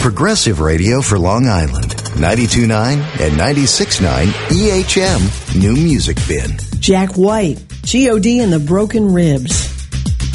Progressive Radio for Long Island. 92.9 and 96.9 EHM New Music Bin. Jack White, G.O.D. and the Broken Ribs.